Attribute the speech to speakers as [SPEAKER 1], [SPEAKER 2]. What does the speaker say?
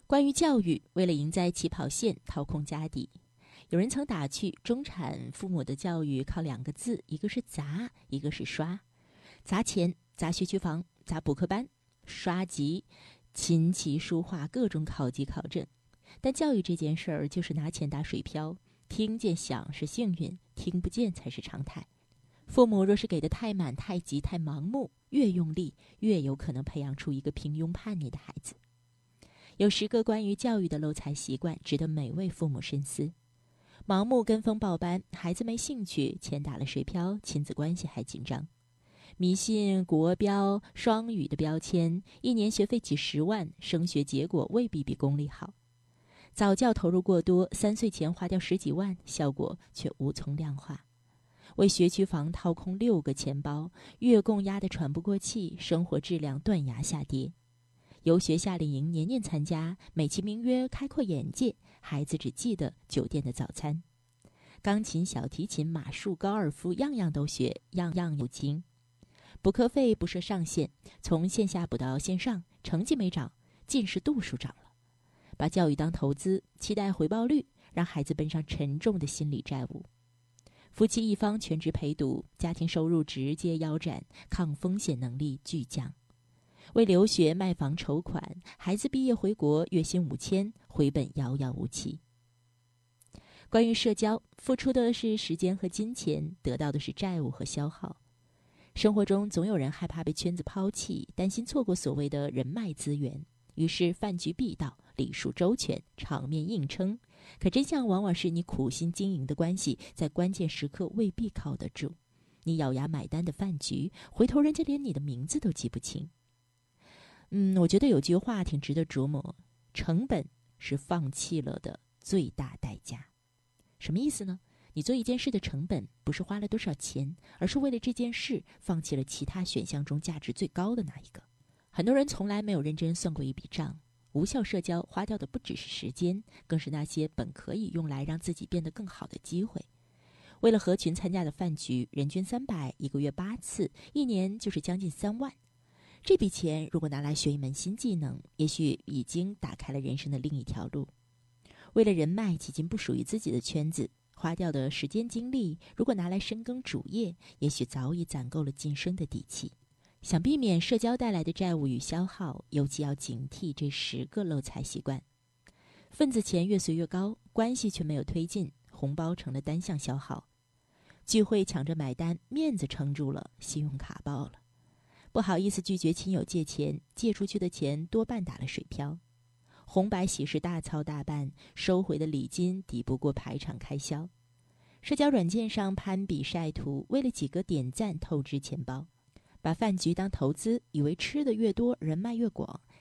[SPEAKER 1] 关于教育，为了赢在起跑线，掏空家底，有人曾打趣，中产父母的教育靠2个字，一个是砸，一个是刷。砸钱，砸学区房，砸补课班，刷级，琴棋书画各种考级考证。但教育这件事儿，就是拿钱打水漂，听见响是幸运，听不见才是常态。父母若是给的太满、太急、太盲目，越用力，越有可能培养出一个平庸叛逆的孩子。有10个关于教育的漏财习惯，值得每位父母深思。盲目跟风报班，孩子没兴趣，钱打了水漂，亲子关系还紧张。迷信国标、双语的标签，1年学费几10万，升学结果未必比公立好。早教投入过多，3岁前花掉10几万，效果却无从量化。为学区房掏空6个钱包，月供压得喘不过气，生活质量断崖下跌。游学夏令营年年参加，美其名曰开阔眼界，孩子只记得酒店的早餐。钢琴、小提琴、马术、高尔夫，样样都学，样样有精。补课费不设上限，从线下补到线上，成绩没涨，近视度数涨了。把教育当投资，期待回报率，让孩子奔上沉重的心理债务。夫妻一方全职陪读，家庭收入直接腰斩，抗风险能力巨降。为留学卖房筹款，孩子毕业回国月薪5000，回本遥遥无期。关于社交，付出的是时间和金钱，得到的是债务和消耗。生活中总有人害怕被圈子抛弃，担心错过所谓的人脉资源，于是饭局必到，礼数周全，场面硬撑。可真相往往是你苦心经营的关系，在关键时刻未必靠得住。你咬牙买单的饭局，回头人家连你的名字都记不清。我觉得有句话挺值得琢磨，成本是放弃了的最大代价。什么意思呢？你做一件事的成本不是花了多少钱，而是为了这件事放弃了其他选项中价值最高的那一个。很多人从来没有认真算过一笔账，无效社交花掉的不只是时间，更是那些本可以用来让自己变得更好的机会。为了合群参加的饭局，人均300，一个月8次，1年就是将近3万。这笔钱如果拿来学一门新技能，也许已经打开了人生的另一条路。为了人脉挤进不属于自己的圈子，花掉的时间精力，如果拿来深耕主业，也许早已攒够了晋升的底气。想避免社交带来的债务与消耗，尤其要警惕这10个漏财习惯。份子钱越随越高，关系却没有推进，红包成了单向消耗。聚会抢着买单，面子撑住了，信用卡爆了。不好意思拒绝亲友借钱，借出去的钱多半打了水漂。红白喜事大操大办，收回的礼金抵不过排场开销。社交软件上攀比晒图，为了几个点赞透支钱包。把饭局当投资，以为吃的越多人脉越广，